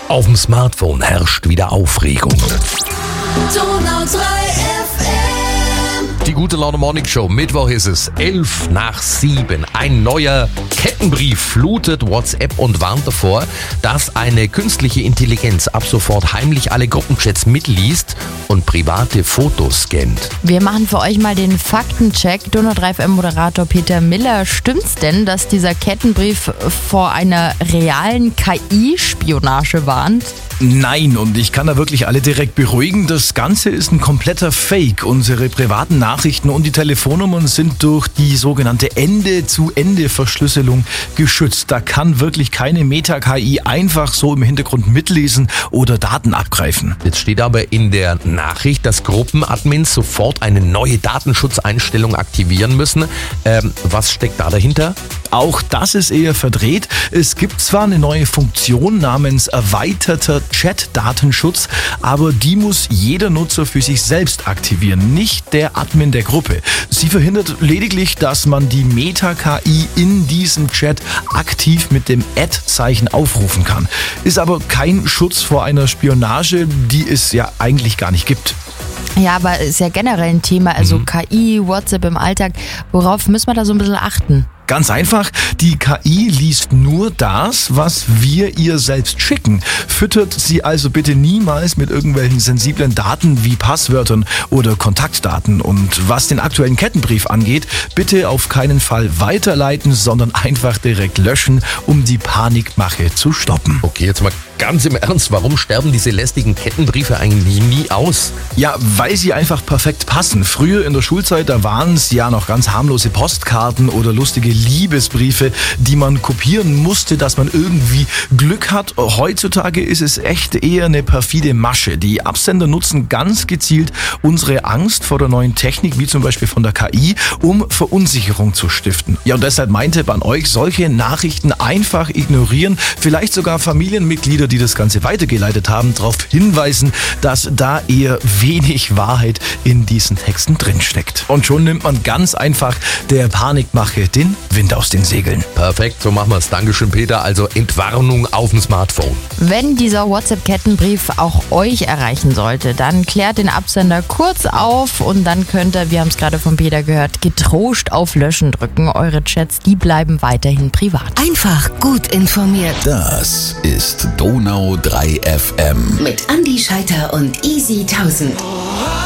Auf dem Smartphone herrscht wieder Aufregung. Donau 3 FM. Die gute Laune Morning Show. Mittwoch ist es 6:55. Ein neuer Kettenbrief flutet WhatsApp und warnt davor, dass eine künstliche Intelligenz ab sofort heimlich alle Gruppenchats mitliest und private Fotos scannt. Wir machen für euch mal den Faktencheck. Donau 3 FM-Moderator Peter Miller, stimmt's denn, dass dieser Kettenbrief vor einer realen KI-Spionage warnt? Nein, und ich kann da wirklich alle direkt beruhigen. Das Ganze ist ein kompletter Fake. Unsere privaten Nachrichten und die Telefonnummern sind durch die sogenannte Ende-zu-Ende-Verschlüsselung geschützt. Da kann wirklich keine Meta-KI einfach so im Hintergrund mitlesen oder Daten abgreifen. Jetzt steht aber in der Nachricht, dass Gruppenadmins sofort eine neue Datenschutzeinstellung aktivieren müssen. Was steckt da dahinter? Auch das ist eher verdreht. Es gibt zwar eine neue Funktion namens erweiterter Chat-Datenschutz, aber die muss jeder Nutzer für sich selbst aktivieren, nicht der Admin der Gruppe. Sie verhindert lediglich, dass man die Meta-KI in diesem Chat aktiv mit dem Ad-Zeichen aufrufen kann. Ist aber kein Schutz vor einer Spionage, die es ja eigentlich gar nicht gibt. Ja, aber ist ja generell ein Thema, also KI, WhatsApp im Alltag. Worauf müssen wir da so ein bisschen achten? Ganz einfach, die KI liest nur das, was wir ihr selbst schicken. Füttert sie also bitte niemals mit irgendwelchen sensiblen Daten wie Passwörtern oder Kontaktdaten. Und was den aktuellen Kettenbrief angeht, bitte auf keinen Fall weiterleiten, sondern einfach direkt löschen, um die Panikmache zu stoppen. Okay, jetzt mal ganz im Ernst, warum sterben diese lästigen Kettenbriefe eigentlich nie aus? Ja, weil sie einfach perfekt passen. Früher in der Schulzeit, da waren es ja noch ganz harmlose Postkarten oder lustige Liebesbriefe, die man kopieren musste, dass man irgendwie Glück hat. Heutzutage ist es echt eher eine perfide Masche. Die Absender nutzen ganz gezielt unsere Angst vor der neuen Technik, wie zum Beispiel von der KI, um Verunsicherung zu stiften. Ja, und deshalb mein Tipp an euch, solche Nachrichten einfach ignorieren. Vielleicht sogar Familienmitglieder, die das Ganze weitergeleitet haben, darauf hinweisen, dass da eher wenig Wahrheit in diesen Texten drinsteckt. Und schon nimmt man ganz einfach der Panikmache den Wind aus den Segeln. Perfekt, so machen wir es. Dankeschön, Peter. Also Entwarnung auf dem Smartphone. Wenn dieser WhatsApp-Kettenbrief auch euch erreichen sollte, dann klärt den Absender kurz auf und dann könnt ihr, wir haben es gerade von Peter gehört, getrost auf Löschen drücken. Eure Chats, die bleiben weiterhin privat. Einfach gut informiert. Das ist Donau 3 FM. Mit Andi Scheiter und Easy 1000.